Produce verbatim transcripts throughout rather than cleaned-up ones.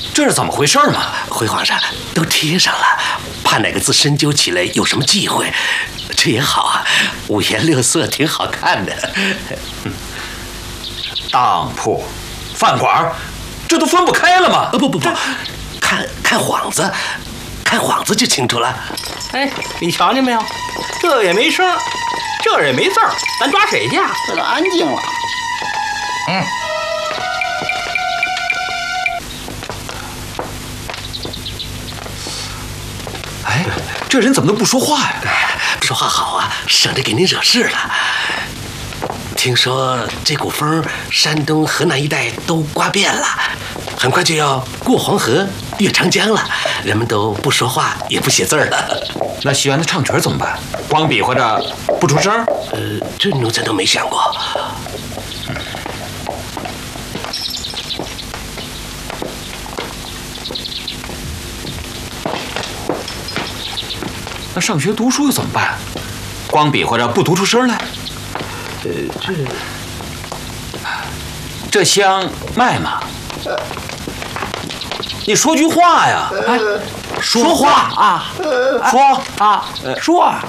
这是怎么回事嘛？ 回皇上，都贴上了，怕哪个字深究起来有什么忌讳。这也好啊，五颜六色，挺好看的。 当铺、饭馆，这都分不开了吗？ 啊，不不不，看看幌子，看幌子就清楚了。 哎，你瞧见没有？这也没声，这也没字儿，咱抓谁去啊？ 这都安静了。 嗯。哎，这人怎么都不说话呀？ 说话好啊，省得给您惹事了。听说这股风山东、河南一带都刮遍了，很快就要过黄河、越长江了，人们都不说话，也不写字了。 那戏园子唱曲怎么办？光比划着不出声？ 呃，这奴才都没想过。嗯那上学读书又怎么办？光比划着不读出声来？ 呃，这这香卖吗？你说句话呀！哎，说话啊！说啊！说啊！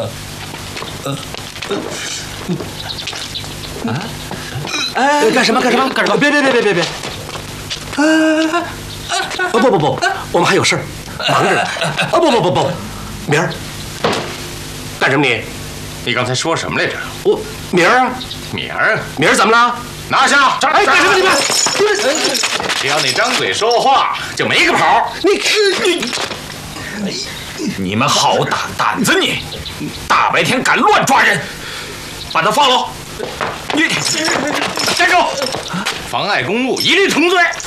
啊！哎，干什么？干什么？干什么？别别别别别别！ 哦不不不，我们还有事儿，忙着呢。哦不不不不，明儿干什么你？ 你刚才说什么来着？ 我明儿啊， 明儿， 明儿怎么了？ 拿下！ 哎，干什么你们？ 只要你张嘴说话，就没个跑。 你你你们好大胆子你！大白天敢乱抓人，把他放了！你站住！妨碍公务，一律重罪。